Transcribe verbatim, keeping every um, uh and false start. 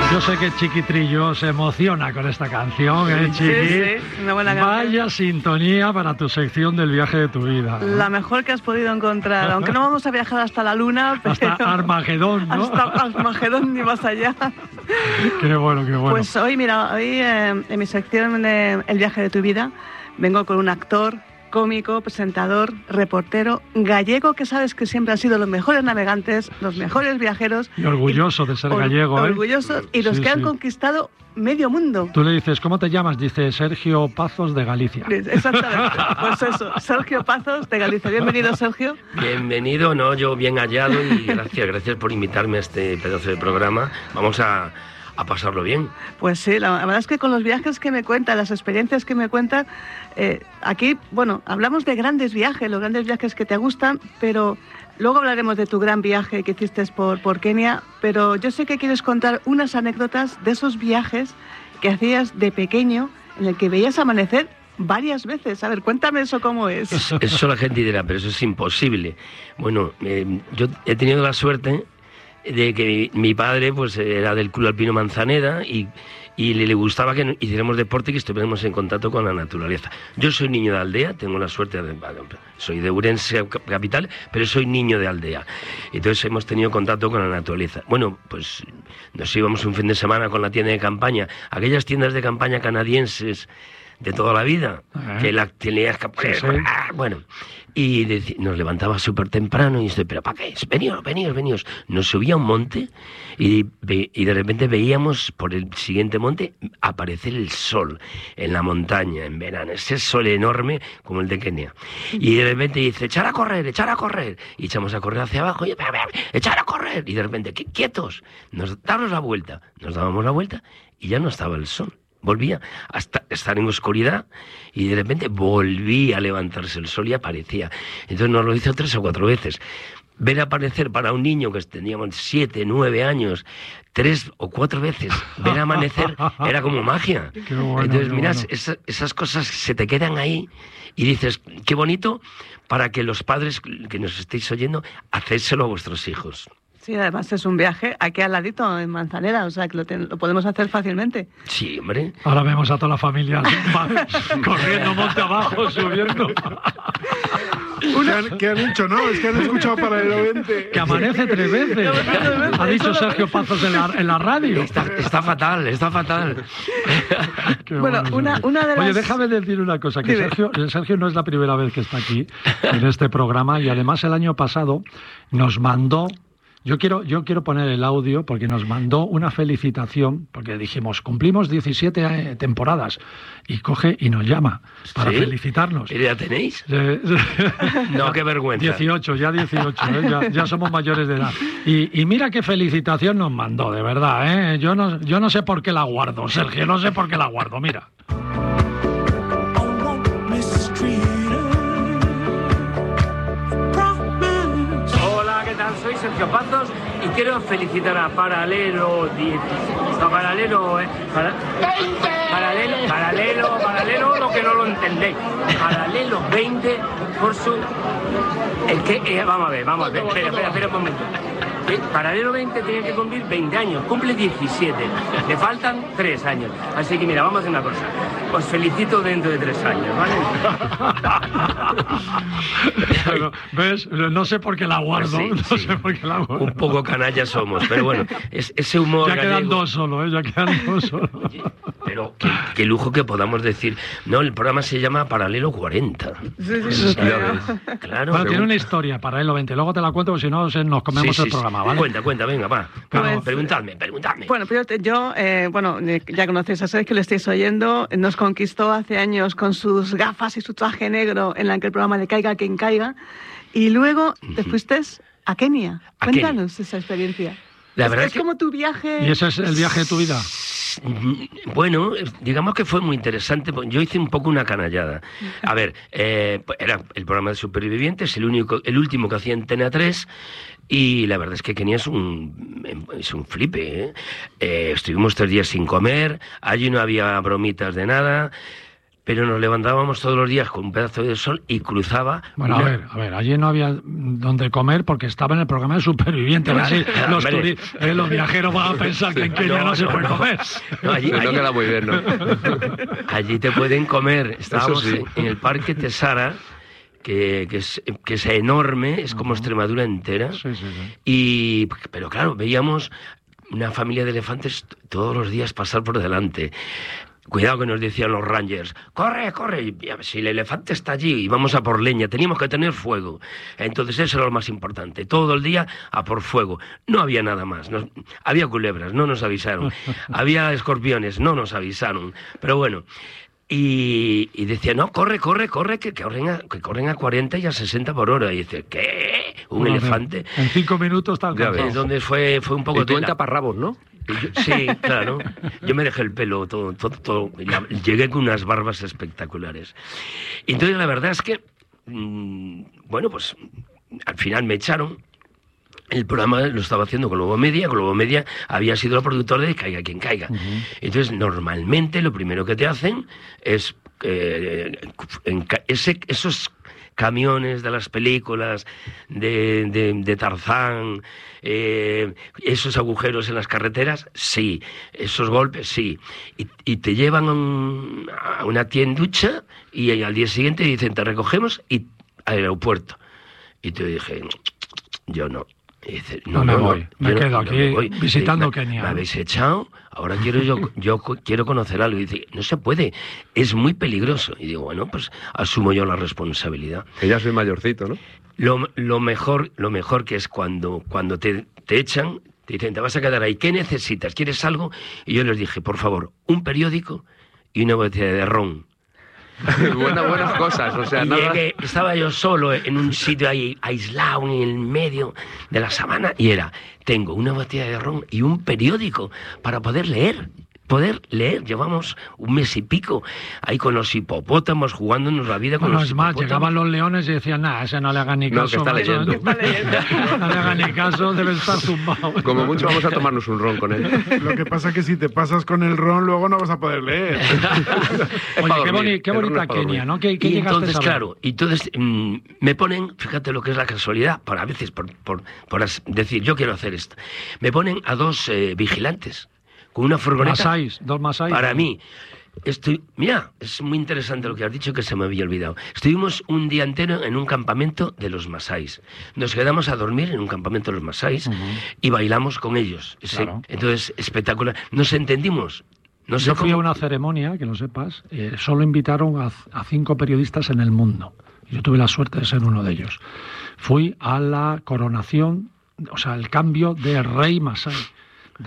Yo sé que Chiquitrillo se emociona con esta canción, ¿eh, Chiqui? Sí, sí, una buena canción. Vaya sintonía para tu sección del viaje de tu vida, ¿no? La mejor que has podido encontrar, aunque no vamos a viajar hasta la luna, pero... Hasta Armagedón, ¿no? Hasta Armagedón ni más allá. Qué bueno, qué bueno. Pues hoy, mira, hoy eh, en mi sección de El viaje de tu vida, vengo con un actor, cómico, presentador, reportero, gallego, que sabes que siempre han sido los mejores navegantes, los mejores viajeros. Y orgulloso y, de ser gallego, ¿eh? Orgullosos, y los sí, que han sí. conquistado medio mundo. Tú le dices, ¿cómo te llamas? Dice, Sergio Pazos de Galicia. Exactamente, pues eso, Sergio Pazos de Galicia. Bienvenido, Sergio. Bienvenido, no, yo bien hallado y gracias, gracias por invitarme a este pedazo de programa. Vamos a... a pasarlo bien. Pues sí, la, la verdad es que con los viajes que me cuentan, las experiencias que me cuentan, eh, aquí, bueno, hablamos de grandes viajes, los grandes viajes que te gustan, pero luego hablaremos de tu gran viaje que hiciste por, por Kenia, pero yo sé que quieres contar unas anécdotas de esos viajes que hacías de pequeño, en el que veías amanecer varias veces. A ver, cuéntame eso cómo es. Eso, eso la gente dirá, pero eso es imposible. Bueno, eh, yo he tenido la suerte de que mi padre pues era del Club Alpino Manzaneda y, y le, le gustaba que hiciéramos deporte y que estuviéramos en contacto con la naturaleza. Yo soy niño de aldea, tengo la suerte de... Soy de Ourense capital, pero soy niño de aldea. Entonces hemos tenido contacto con la naturaleza. Bueno, pues nos íbamos un fin de semana con la tienda de campaña, aquellas tiendas de campaña canadienses de toda la vida, uh-huh. que la tenías que... Sí, sí. Bueno, y dec- nos levantaba súper temprano y dice, ¿pero para qué? Veníos, veníos, veníos. Nos subía a un monte y, ve- y de repente veíamos por el siguiente monte aparecer el sol en la montaña, en verano. Ese sol enorme como el de Kenia. Y de repente dice, echar a correr, echar a correr. Y echamos a correr hacia abajo y echar a correr. Y de repente, quietos, nos damos la vuelta. Nos dábamos la vuelta y ya no estaba el sol. Volvía hasta estar en oscuridad y de repente volvía a levantarse el sol y aparecía. Entonces nos lo hizo tres o cuatro veces. Ver aparecer para un niño que teníamos siete, nueve años, tres o cuatro veces, ver amanecer era como magia. Qué bueno, Entonces, qué mirad, bueno. esa, esas cosas se te quedan ahí y dices, qué bonito para que los padres que nos estéis oyendo, hacédselo a vuestros hijos. Sí, además es un viaje aquí al ladito, en Manzanera, o sea que lo, ten, lo podemos hacer fácilmente. Sí, hombre. Ahora vemos a toda la familia corriendo monte abajo, subiendo. ¿Qué han, ¿Qué han hecho, no? Es que han escuchado Paralelo veinte. Que amanece tres veces. Ha dicho Sergio Pazos en la, en la radio. Está, está fatal, está fatal. Bueno, una, una de las... Oye, déjame decir una cosa, que Sergio, Sergio no es la primera vez que está aquí, en este programa, y además el año pasado nos mandó... Yo quiero, yo quiero poner el audio porque nos mandó una felicitación, porque dijimos, cumplimos diecisiete eh, temporadas, y coge y nos llama para ¿Sí? felicitarnos. ¿Y ya tenéis? Eh, No, qué vergüenza. dieciocho, ya dieciocho, ¿eh? ya, ya somos mayores de edad. Y, y mira qué felicitación nos mandó, de verdad, ¿eh? Yo no, yo no sé por qué la guardo, Sergio, no sé por qué la guardo, mira. Soy Sergio Pazos y quiero felicitar a Paralelo diez, a Paralelo, eh, para, Paralelo, Paralelo, Paralelo, lo que no lo entendéis, Paralelo veinte por su, el que, eh, vamos a ver, vamos a ver, espera, espera, espera un momento. Eh, Paralelo veinte tiene que cumplir veinte años, cumple diecisiete, le faltan tres años, así que mira, vamos a hacer una cosa, os felicito dentro de tres años, ¿vale? Pero, ¿ves? No sé por qué la guardo, Sí, no sí. sé por qué la guardo. Un poco canallas somos, pero bueno, es, ese humor Ya quedan gallego... dos solo, ¿eh? Ya quedan dos solo. Oye, pero qué, qué lujo que podamos decir. No, el programa se llama Paralelo cuarenta. Sí, sí, sí, Ya ves. Claro. Bueno, pero- tiene una historia, Paralelo veinte. Luego te la cuento, porque si no se- nos comemos Sí, sí, el programa, sí. ¿vale? Cuenta, cuenta, venga, va. Pues- preguntadme, preguntadme. Bueno, pero te- yo, eh, bueno, eh, ya conocéis a Sergio, que lo estáis oyendo, nos conquistó hace años con sus gafas y su traje negro en la que el programa de Caiga quien caiga, y luego te fuiste a Kenia. A Cuéntanos Kenia. esa experiencia. La es, verdad es es que- como tu viaje... ¿Y ese es el viaje de tu vida? Bueno, digamos que fue muy interesante. Yo hice un poco una canallada. A ver, eh, era el programa de Supervivientes, el único, el último que hacía en Antena tres, y la verdad es que Kenia es un, es un flipe, ¿eh? Eh, estuvimos tres días sin comer, allí no había bromitas de nada. pero nos levantábamos todos los días con un pedazo de sol y cruzaba... Bueno, una... a ver, a ver, allí no había donde comer porque estaba en el programa de Supervivientes. Allí, los, turi... eh, los viajeros van a pensar que en Kenia no, no se no, puede no. comer. No, allí, no allí... queda muy bien, ¿no? Allí te pueden comer. Estábamos sí. en el Parque Tesara, que, que, es, que es enorme, es como uh-huh. Extremadura entera. Sí, sí, sí. Y, pero claro, veíamos una familia de elefantes todos los días pasar por delante. Cuidado que nos decían los rangers, corre, corre, si el elefante está allí y vamos a por leña, teníamos que tener fuego. Entonces eso era lo más importante, todo el día a por fuego. No había nada más, nos, había culebras, no nos avisaron, había escorpiones, no nos avisaron, pero bueno... Y, y decía, no, corre, corre, corre, que, que, corren a, que corren a cuarenta y a sesenta por hora. Y dice, ¿qué? ¿Un bueno, elefante? En cinco minutos está alcanzado. Entonces fue, fue un poco... Y tú en taparrabos, ¿no? Yo, sí, claro. Yo me dejé el pelo todo, todo, todo. La, llegué con unas barbas espectaculares. Y entonces la verdad es que, mmm, bueno, pues al final me echaron. El programa lo estaba haciendo Globo Media, Globo Media había sido el productor de Caiga quien caiga. Uh-huh. Entonces, normalmente lo primero que te hacen es eh, en, ese, esos camiones de las películas de, de, de Tarzán, eh, esos agujeros en las carreteras, sí, esos golpes, sí. Y, y te llevan a, un, a una tienducha y al día siguiente dicen, te recogemos y al aeropuerto. Y te dije, yo no. Y dice, no, no me no, voy, no, me no, quedo no, aquí me voy. visitando me, Kenia. Me habéis echado, ahora quiero yo, yo quiero conocer algo. Y dice, no se puede, es muy peligroso. Y digo, bueno, pues asumo yo la responsabilidad. Que ya soy mayorcito, ¿no? Lo, lo mejor, lo mejor que es cuando, cuando te, te echan, te dicen, te vas a quedar ahí, ¿qué necesitas? ¿Quieres algo? Y yo les dije, por favor, un periódico y una botella de ron. buenas, buenas cosas, o sea, y nada... llegué, estaba yo solo en un sitio ahí aislado en el medio de la sabana y era, tengo una botella de ron y un periódico para poder leer. Poder leer, llevamos un mes y pico ahí con los hipopótamos, jugándonos la vida con bueno, los es más, hipopótamos. Llegaban los leones y decían, nah, ese no le hagan ni caso. No, que está leyendo. Está leyendo. No le hagan ni caso, debe estar zumbado. Como mucho vamos a tomarnos un ron con él. Lo que pasa es que si te pasas con el ron, luego no vas a poder leer. Oye, qué, boni qué bonita Kenia, ¿no? ¿Qué, qué y entonces, a claro, entonces mmm, me ponen, fíjate lo que es la casualidad, para a veces, por, por, por decir, yo quiero hacer esto, me ponen a dos eh, vigilantes, con una furgoneta. Masáis, dos masáis. Para mí. Estoy, mira, es muy interesante lo que has dicho, que se me había olvidado. Estuvimos un día entero en un campamento de los masáis. Nos quedamos a dormir en un campamento de los masáis uh-huh. y bailamos con ellos. Claro. Sí, entonces, espectacular. Nos entendimos. No sé Yo fui cómo... a una ceremonia, que lo sepas, eh, solo invitaron a, a cinco periodistas en el mundo. Yo tuve la suerte de ser uno de ellos. Fui a la coronación, o sea, el cambio de rey masái.